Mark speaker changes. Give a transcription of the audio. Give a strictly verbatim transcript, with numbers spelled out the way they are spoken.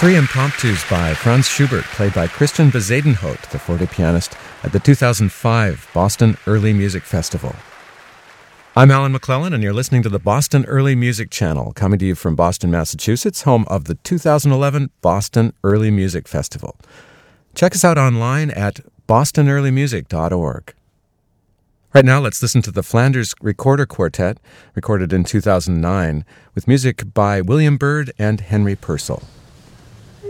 Speaker 1: Three Impromptus by Franz Schubert, played by Christian Bezuidenhout, the forte pianist, at the two thousand five Boston Early Music Festival. I'm Alan McClellan, and you're listening to the Boston Early Music Channel, coming to you from Boston, Massachusetts, home of the two thousand eleven Boston Early Music Festival. Check us out online at boston early music dot org. Right now, let's listen to the Flanders Recorder Quartet, recorded in two thousand nine, with music by William Byrd and Henry Purcell.